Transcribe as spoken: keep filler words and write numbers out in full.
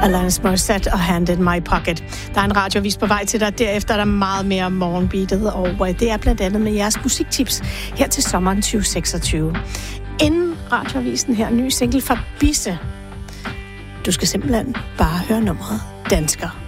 Alanis Morissette og Hand in My Pocket. Der er en radiovis på vej til dig. Derefter er der meget mere morgenbeatet, og det er blandt andet med jeres musiktips her til sommeren tyve seksogtyve. Inden radiovisen her, ny single fra Bisse. Du skal simpelthen bare høre nummeret Dansker.